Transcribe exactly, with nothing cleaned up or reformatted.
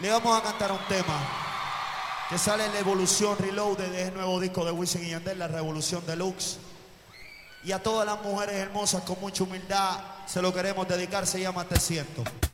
Le vamos a cantar un tema que sale en la Evolución Reloaded, de el nuevo disco de Wisin y Yandel, La Revolución Deluxe. Y a todas las mujeres hermosas con mucha humildad se lo queremos dedicar, se llama Te Siento.